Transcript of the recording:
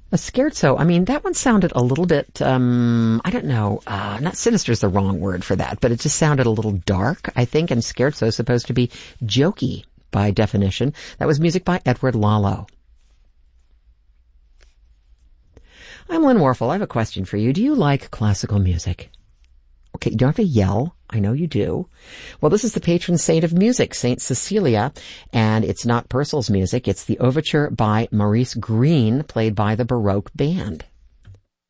A scherzo. I mean, that one sounded a little bit, I don't know, not sinister is the wrong word for that, but it just sounded a little dark, I think, and scherzo is supposed to be jokey by definition. That was music by Edward Lalo. I'm Lynn Warfel. I have a question for you. Do you like classical music? Okay, you don't have to yell. I know you do. Well, this is the patron saint of music, Saint Cecilia, and it's not Purcell's music. It's the overture by Maurice Greene, played by the Baroque Band.